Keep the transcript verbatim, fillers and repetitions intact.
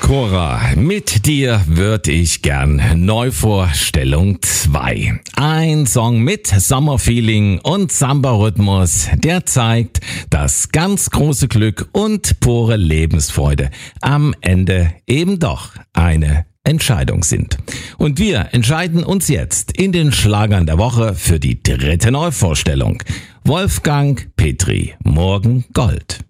Cora, mit dir würde ich gern Neuvorstellung zwei. Ein Song mit Sommerfeeling und Samba-Rhythmus, der zeigt, dass ganz große Glück und pure Lebensfreude am Ende eben doch eine Entscheidung sind. Und wir entscheiden uns jetzt in den Schlagern der Woche für die dritte Neuvorstellung. Wolfgang Petri, Morgen Gold.